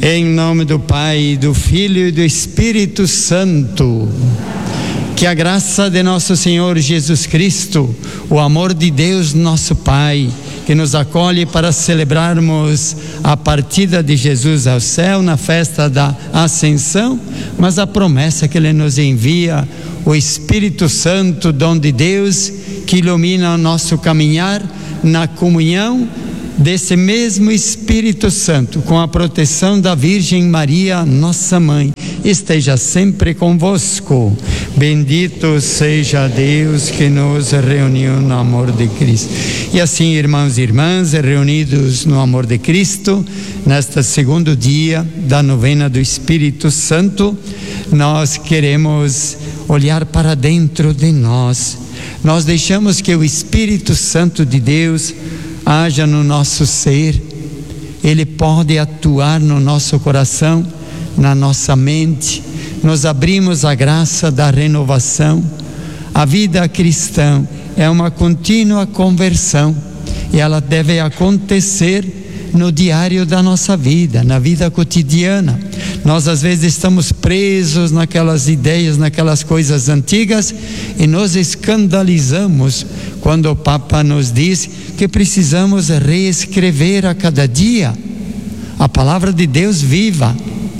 Em nome do Pai, do Filho e do Espírito Santo. Que a graça de nosso Senhor Jesus Cristo, o amor de Deus nosso Pai, que nos acolhe para celebrarmos a partida de Jesus ao céu na festa da Ascensão, mas a promessa que Ele nos envia, o Espírito Santo, dom de Deus, que ilumina o nosso caminhar na comunhão desse mesmo Espírito Santo, com a proteção da Virgem Maria, nossa Mãe, esteja sempre convosco. Bendito seja Deus que nos reuniu no amor de Cristo. E assim, irmãos e irmãs, reunidos no amor de Cristo, neste segundo dia da novena do Espírito Santo, nós queremos olhar para dentro de nós. Nós deixamos que o Espírito Santo de Deus haja no nosso ser. Ele pode atuar no nosso coração, na nossa mente. Nos abrimos à graça da renovação. A vida cristã é uma contínua conversão e ela deve acontecer no diário da nossa vida, na vida cotidiana. Nós às vezes estamos presos naquelas ideias, naquelas coisas antigas e nos escandalizamos quando o Papa nos diz que precisamos reescrever a cada dia a palavra de Deus viva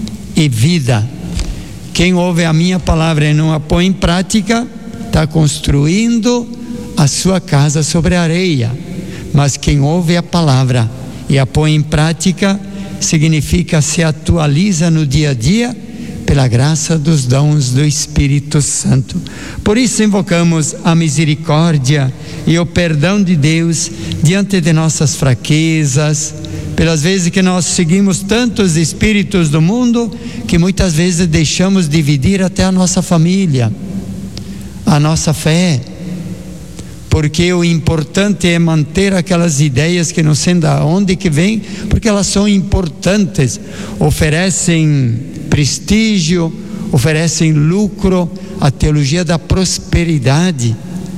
e vida. Quem ouve a minha palavra e não a põe em prática está construindo a sua casa sobre a areia, mas quem ouve a palavra e a põe em prática significa se atualiza no dia a dia pela graça dos dons do Espírito Santo. Por isso invocamos a misericórdia e o perdão de Deus diante de nossas fraquezas, pelas vezes que nós seguimos tantos espíritos do mundo que muitas vezes deixamos dividir até a nossa família, a nossa fé, porque o importante é manter aquelas ideias que não sei de onde que vem, porque elas são importantes, oferecem prestígio, oferecem lucro, a teologia da prosperidade.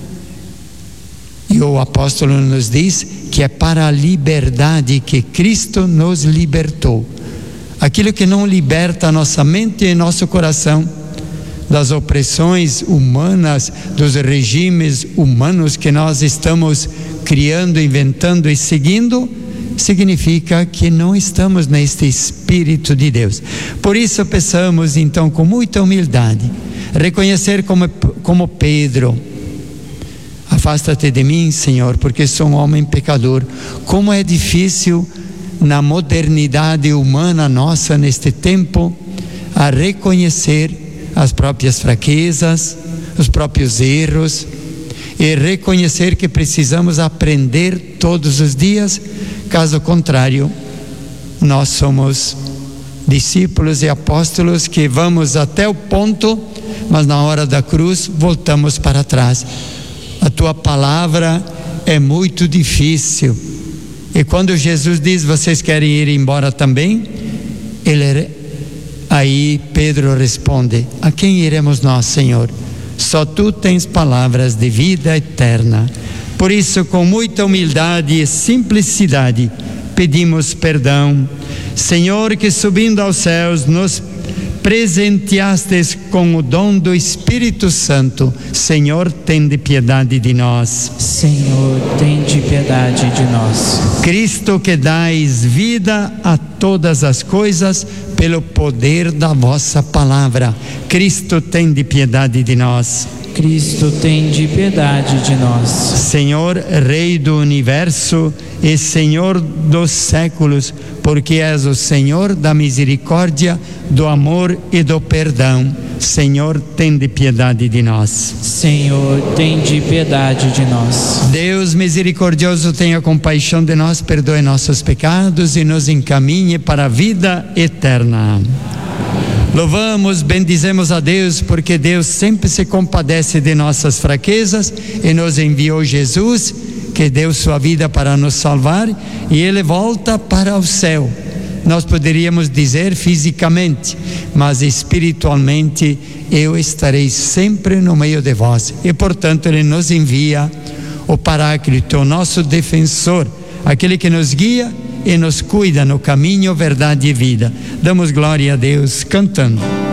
E o apóstolo nos diz que é para a liberdade que Cristo nos libertou. Aquilo que não liberta a nossa mente e nosso coração das opressões humanas, dos regimes humanos que nós estamos criando, inventando e seguindo, significa que não estamos neste Espírito de Deus. Por isso peçamos então com muita humildade, reconhecer como Pedro: afasta-te de mim, Senhor, porque sou um homem pecador. Como é difícil na modernidade humana nossa neste tempo a reconhecer as próprias fraquezas, os próprios erros, e reconhecer que precisamos aprender todos os dias. Caso contrário, nós somos discípulos e apóstolos que vamos até o ponto, mas na hora da cruz voltamos para trás. A tua palavra é muito difícil. E quando Jesus diz: vocês querem ir embora também? Aí Pedro responde: a quem iremos nós, Senhor? Só tu tens palavras de vida eterna. Por isso, com muita humildade e simplicidade, pedimos perdão. Senhor, que subindo aos céus nos presenteastes com o dom do Espírito Santo, Senhor, tende piedade de nós. Senhor, tende piedade de nós. Cristo, que dais vida a todas as coisas pelo poder da vossa palavra, Cristo, tende piedade de nós. Cristo, tende piedade de nós. Senhor, Rei do Universo e Senhor dos séculos, porque és o Senhor da misericórdia, do amor e do perdão, Senhor, tende piedade de nós. Senhor, tende piedade de nós. Deus misericordioso, tenha compaixão de nós, perdoe nossos pecados e nos encaminhe para a vida eterna. Louvamos, bendizemos a Deus, porque Deus sempre se compadece de nossas fraquezas e nos enviou Jesus, que deu sua vida para nos salvar, e Ele volta para o céu. Nós poderíamos dizer fisicamente, mas espiritualmente eu estarei sempre no meio de vós. E portanto Ele nos envia o Paráclito, o nosso defensor, aquele que nos guia e nos cuida no caminho, verdade e vida. Damos glória a Deus cantando.